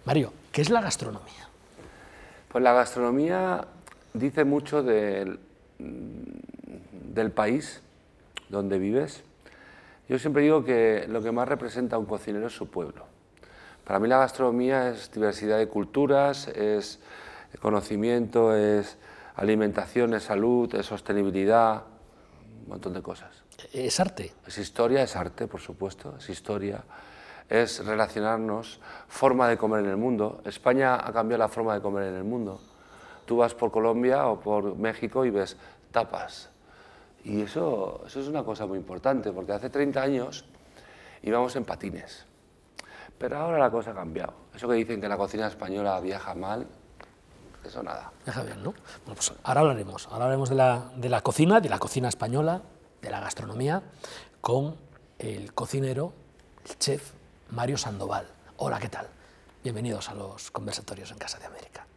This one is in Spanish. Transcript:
Mario, ¿qué es la gastronomía? Pues la gastronomía dice mucho del país donde vives. Yo siempre digo que lo que más representa a un cocinero es su pueblo. Para mí la gastronomía es diversidad de culturas, es conocimiento, es alimentación, es salud, es sostenibilidad, un montón de cosas. ¿Es arte? Es historia, es arte, por supuesto, es historia, es relacionarnos, forma de comer en el mundo. España ha cambiado la forma de comer en el mundo. Tú vas por Colombia o por México y ves tapas. Y eso es una cosa muy importante, porque hace 30 años íbamos en patines. Pero ahora la cosa ha cambiado. Eso que dicen que la cocina española viaja mal, eso nada. Deja bien, ¿no? Bueno, pues ahora hablaremos de la cocina española, de la gastronomía, con el cocinero, el chef Mario Sandoval. Hola, ¿qué tal? Bienvenidos a los conversatorios en Casa de América.